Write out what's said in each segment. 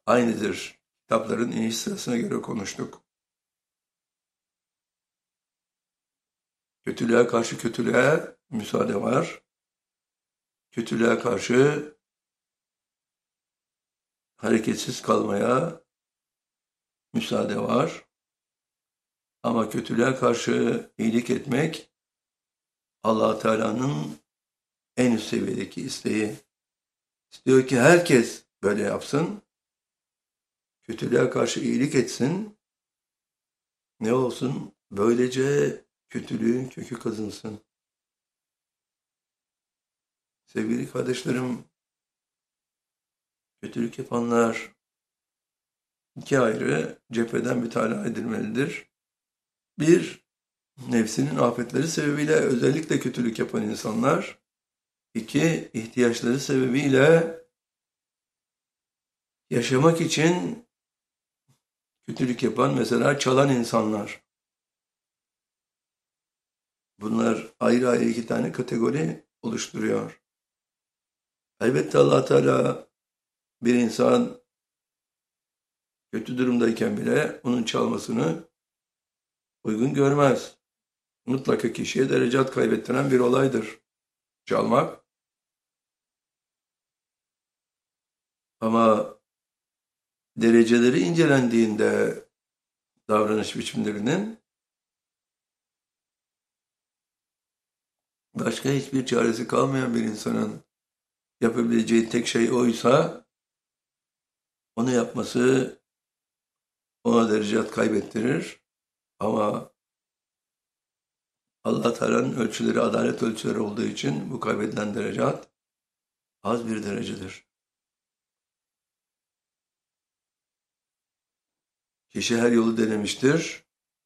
aynıdır. Kitapların iniş sırasına göre konuştuk. Kötülüğe karşı kötülüğe müsaade var. Kötülüğe karşı hareketsiz kalmaya müsaade var. Ama kötülüğe karşı iyilik etmek Allah Teala'nın en üst seviyedeki isteği. İstiyor ki herkes böyle yapsın. Kötülüğe karşı iyilik etsin. Ne olsun? Böylece kötülüğün kökü kazınsın. Sevgili kardeşlerim, kötülük yapanlar iki ayrı cepheden mütalaa edilmelidir. Bir, nefsinin afetleri sebebiyle özellikle kötülük yapan insanlar. İki, ihtiyaçları sebebiyle yaşamak için kötülük yapan, mesela çalan insanlar. Bunlar ayrı ayrı iki tane kategori oluşturuyor. Elbette Allah Teala bir insan kötü durumdayken bile onun çalmasını uygun görmez. Mutlaka kişiye derecat kaybettiren bir olaydır çalmak. Ama dereceleri incelendiğinde davranış biçimlerinin başka hiçbir çaresi kalmayan bir insanın yapabileceği tek şey oysa onu yapması ona derecat kaybettirir. Ama Allah Teala'nın ölçüleri adalet ölçüleri olduğu için bu kaybedilen derecat az bir derecedir. Kişi her yolu denemiştir,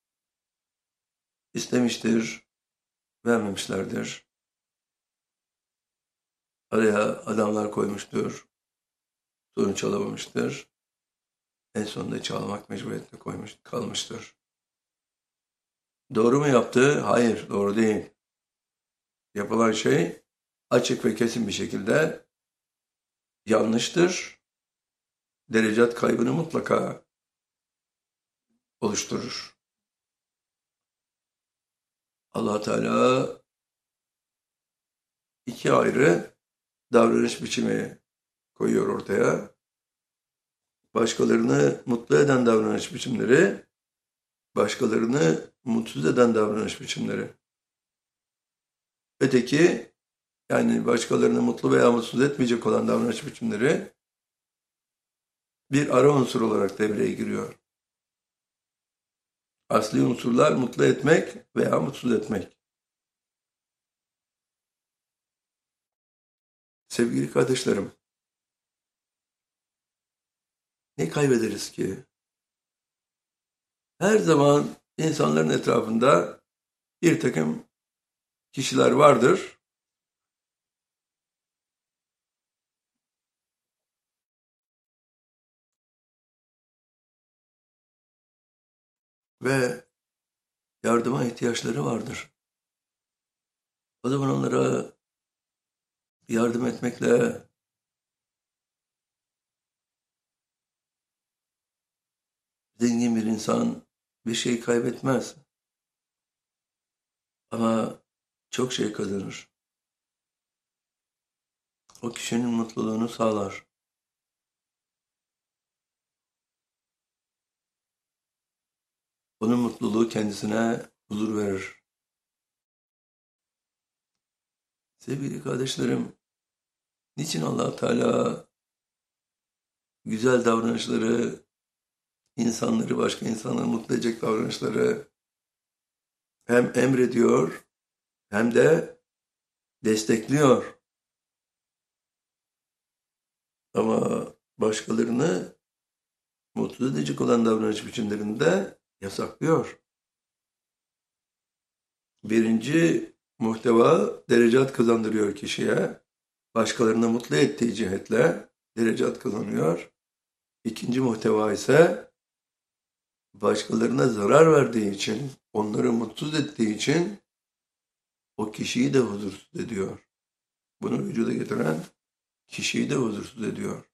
istemiştir, vermemişlerdir. Araya adamlar koymuştur, sonuç alamamıştır. En sonunda çalmak mecburiyetinde kalmıştır. Doğru mu yaptı? Hayır, doğru değil. Yapılan şey açık ve kesin bir şekilde yanlıştır. Derecat kaybını mutlaka oluşturur. Allah Teala iki ayrı davranış biçimi koyuyor ortaya. Başkalarını mutlu eden davranış biçimleri, başkalarını mutsuz eden davranış biçimleri. Öteki, yani başkalarını mutlu veya mutsuz etmeyecek olan davranış biçimleri bir ara unsur olarak devreye giriyor. Asli unsurlar mutlu etmek veya mutsuz etmek. Sevgili kardeşlerim, ne kaybederiz ki? Her zaman insanların etrafında bir takım kişiler vardır. Ve yardıma ihtiyaçları vardır. O zaman onlara yardım etmekle zengin bir insan bir şey kaybetmez. Ama çok şey kazanır. O kişinin mutluluğunu sağlar. Onun mutluluğu kendisine huzur verir. Sevgili kardeşlerim, niçin Allah Teala güzel davranışları, insanları, başka insanları mutlu edecek davranışları hem emrediyor hem de destekliyor. Ama başkalarını mutsuz edecek olan davranış biçimlerinde yasaklıyor. Birinci muhteva derecat kazandırıyor kişiye. Başkalarını mutlu ettiği cihetle derecat kazanıyor. İkinci muhteva ise başkalarına zarar verdiği için, onları mutsuz ettiği için o kişiyi de huzursuz ediyor. Bunu vücuda getiren kişiyi de huzursuz ediyor.